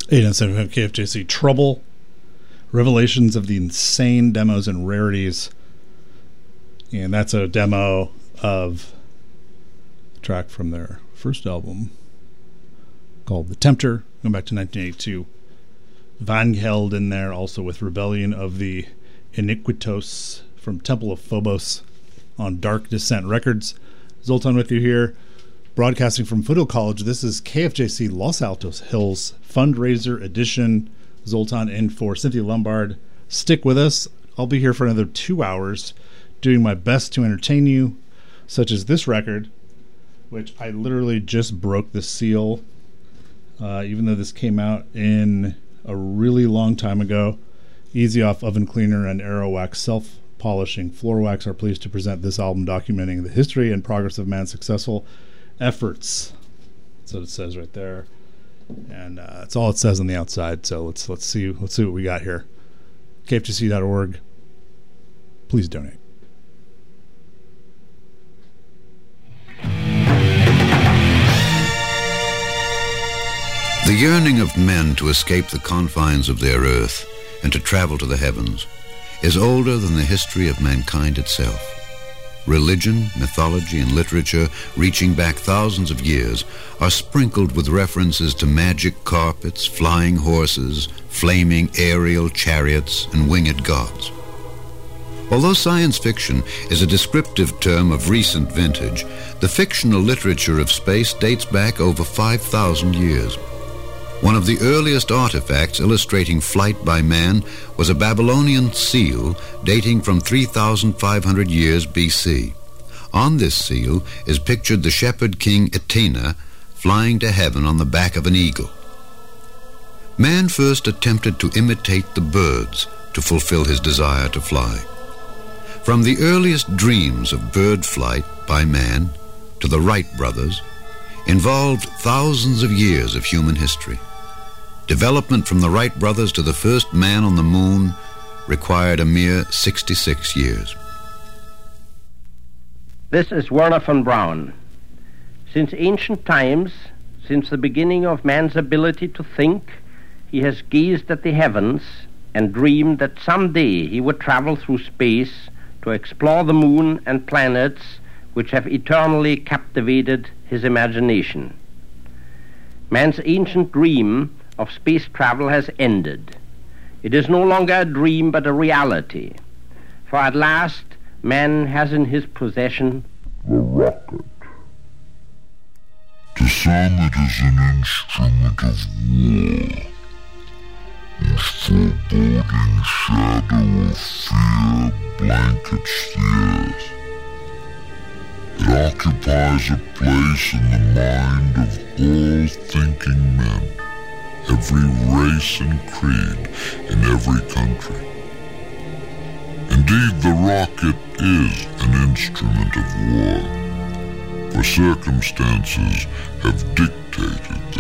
897 KFJC, Trouble, Revelations of the Insane Demos and Rarities. And that's a demo of a track from their first album called The Tempter, going back to 1982. Vanheld in there, also with Rebellion of the Iniquitos from Temple of Phobos on Dark Descent Records. Zoltan with you here, broadcasting from Foothill College. This is KFJC Los Altos Hills Fundraiser Edition. Zoltan in for Cynthia Lombard. Stick with us. I'll be here for another 2 hours doing my best to entertain you, such as this record, which I literally just broke the seal, even though this came out in a really long time ago. Easy Off Oven Cleaner and Aero Wax Self-Polishing Floor Wax are pleased to present this album documenting the history and progress of man's successful efforts. That's what it says right there, and that's all it says on the outside. So let's see what we got here. KFGC.org. Please donate. The yearning of men to escape the confines of their earth and to travel to the heavens is older than the history of mankind itself. Religion, mythology, and literature, reaching back thousands of years, are sprinkled with references to magic carpets, flying horses, flaming aerial chariots, and winged gods. Although science fiction is a descriptive term of recent vintage, the fictional literature of space dates back over 5,000 years. One of the earliest artifacts illustrating flight by man was a Babylonian seal dating from 3,500 years BC. On this seal is pictured the shepherd king Etana flying to heaven on the back of an eagle. Man first attempted to imitate the birds to fulfill his desire to fly. From the earliest dreams of bird flight by man to the Wright brothers involved thousands of years of human history. Development from the Wright brothers to the first man on the moon required a mere 66 years. This is Werner von Braun. Since ancient times, since the beginning of man's ability to think, he has gazed at the heavens and dreamed that someday he would travel through space to explore the moon and planets which have eternally captivated his imagination. Man's ancient dream of space travel has ended. It is no longer a dream but a reality, for at last man has in his possession the rocket. To some it is an instrument of war, whose foreboding shadow of fear blankets the earth. It occupies a place in the mind of all thinking men, every race and creed in every country. Indeed, the rocket is an instrument of war, for circumstances have dictated